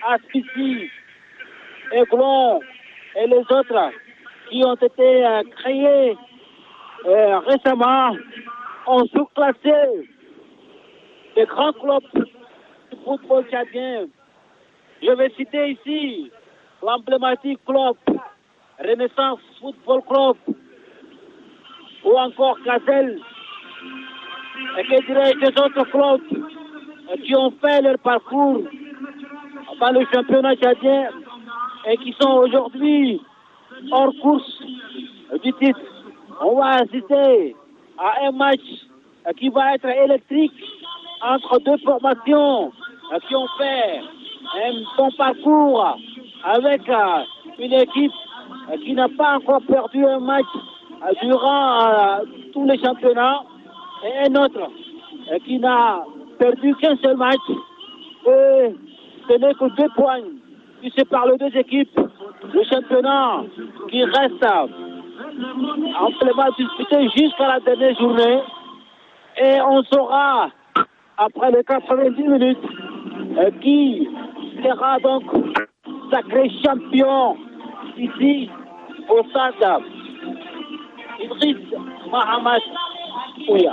Aspici, Aiglon et les autres qui ont été créés récemment ont surclassé les grands clubs du football tchadien. Je vais citer ici l'emblématique club Renaissance Football Club ou encore Gazelle. Et que dirais-je des autres clubs qui ont fait leur parcours dans le championnat tchadien et qui sont aujourd'hui hors course du titre. On va assister à un match qui va être électrique entre deux formations qui ont fait un bon parcours avec une équipe qui n'a pas encore perdu un match durant tous les championnats et un autre qui n'a perdu qu'un seul match. Et ce n'est que 2 points qui séparent les deux équipes. Le championnat qui reste amplement disputé jusqu'à la dernière journée. Et on saura, après les 90 minutes, qui sera donc sacré champion ici au stade Idriss Mahamat Ouya.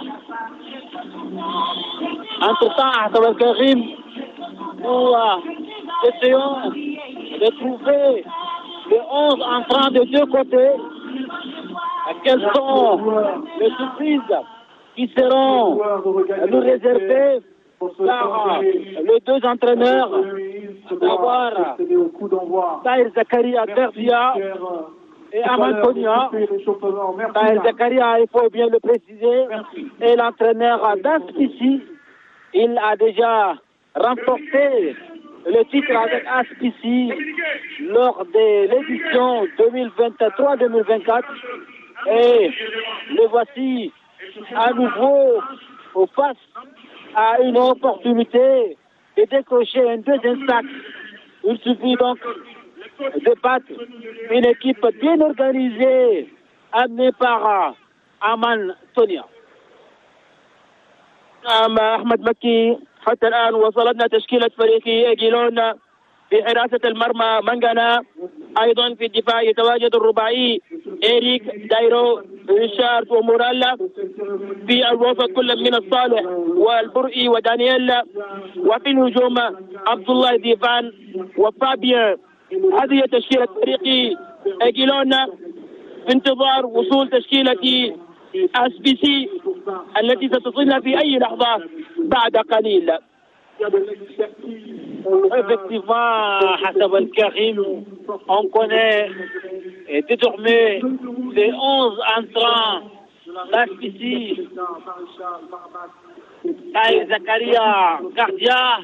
Entre-temps, Ahmed Karim, nous essayons de trouver les 11 entrants de deux côtés. Quelles sont les surprises qui seront nous réservées par les deux entraîneurs, à savoir Tahir Zakaria Gardia et Aman Konia. Tahir Zakaria, il faut bien le préciser, est l'entraîneur d'Aspici. Il a déjà remporté le titre avec Aspici lors de l'édition 2023-2024. Et le voici à nouveau face à une opportunité de décrocher un deuxième sac. Il suffit donc de battre une équipe bien organisée amenée par Aman Tonia. أحمد مكي حتى الآن وصلتنا تشكيلة فريق إيجيلون في حراسة المرمى منغانا. أيضا في الدفاع يتواجد الرباعي إيريك دايرو ريشارد ومورالا. في الوسط كل من الصالح والبرئي ودانييل. وفي الهجوم عبد الله ديفان وفابيان. هذه تشكيلة فريق إيجيلون في انتظار وصول تشكيلة أسبيسي التي ستصلنا في أي لحظة بعد قليل. Effectivement, Hassan Al-Karim, on connaît désormais les 11 entrants d'Aspici, Tahir Zakaria Gardia,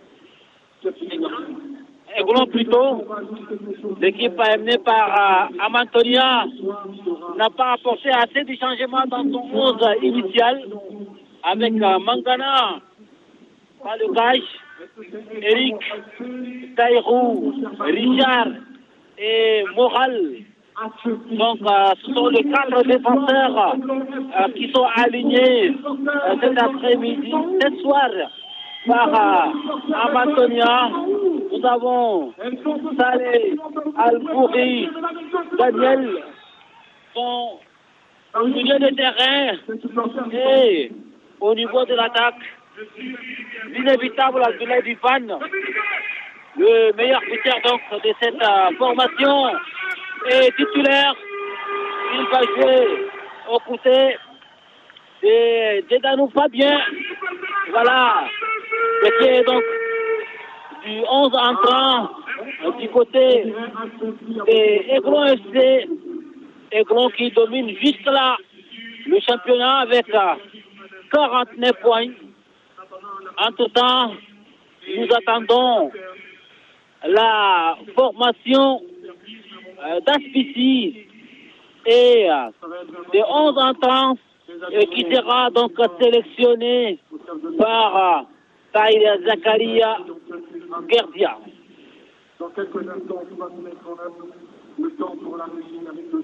Aiglon plutôt. L'équipe amenée par Amantonia n'a pas apporté assez de changements dans son 11 initial avec Mangana, Palugage, Eric, Taïrou, Richard et Moral. Donc ce sont les 4 défenseurs qui sont alignés cet après-midi, ce soir par Amantonia. Nous avons Saleh Al-Bouri, Daniel, son milieu de terrain, et au niveau de l'attaque, l'inévitable Abdoulaye Difan, le meilleur buteur donc de cette formation, est titulaire. Il va jouer aux côtés de Danou Fabien. Voilà ce qui est donc du 11 entrant du côté des Aiglon FC. Aiglon qui domine jusque-là le championnat avec 49 points. Entre-temps, nous attendons la formation d'Aspici et des 11 entrants qui sera donc sélectionné par Tahir Zakaria Gardia. Dans quelques instants, on va se mettre en œuvre le temps pour la régie avec le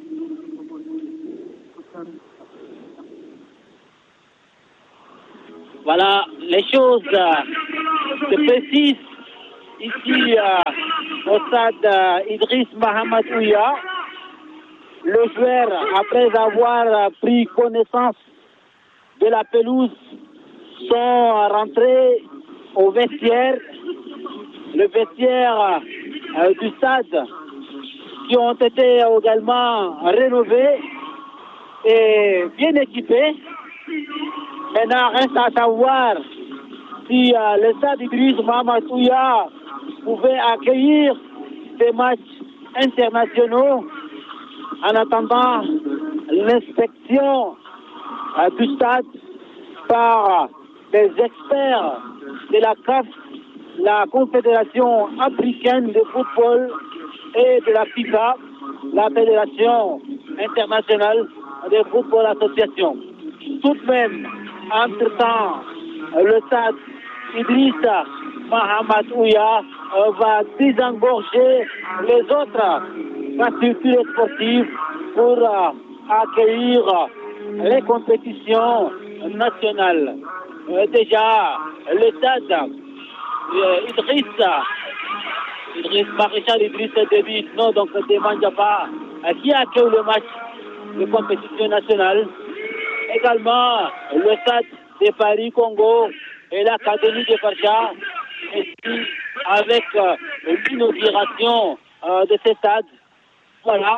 Voilà, les choses se précisent ici au stade Idriss Mahamat Ouya. Les joueurs, après avoir pris connaissance de la pelouse, sont rentrés au vestiaire, le vestiaire du stade, qui ont été également rénovés et bien équipés. Maintenant, reste à savoir si le stade Idriss Mahamat Ouya pouvait accueillir des matchs internationaux en attendant l'inspection du stade par des experts de la CAF, la Confédération africaine de football, et de la FIFA, la Fédération internationale de football association. Tout de même, entre-temps, le stade Idriss Mahamat Ouya va désengorger les autres infrastructures sportives pour accueillir les compétitions nationales. Déjà, le stade Idriss Maréchal Idriss Déby, non, donc Demanja pas, qui accueille le match de compétition nationale. Également, le stade de Paris-Congo et l'Académie de Farcha, avec l'inauguration de ce stade. Voilà.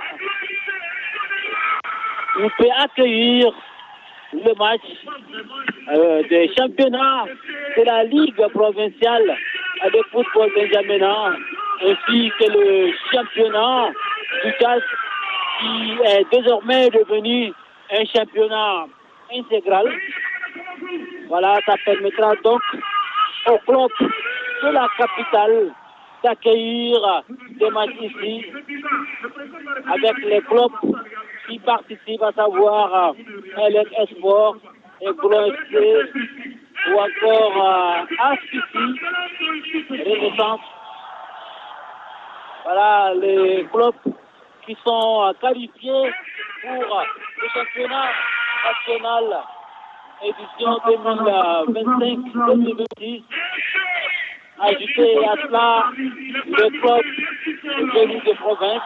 On peut accueillir le match des championnats de la Ligue provinciale de football benjaminin, ainsi que le championnat du CAS, qui est désormais devenu un championnat intégral. Voilà, ça permettra donc au club de la capitale d'accueillir des matchs ici avec les clubs qui participent, à savoir LF Esport et Gros FC ou encore ASPICI, Renaissance. Voilà les clubs qui sont qualifiés pour le championnat national édition 2025-2026. Ajouté à cela le club venu de province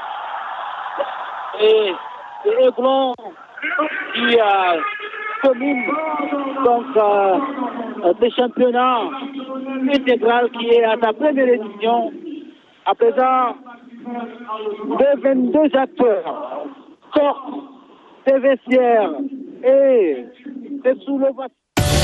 et Aiglon qui commune donc ce championnat intégral qui est à sa première édition. À présent, 22 acteurs sortent des vestiaires et c'est sous l'ovation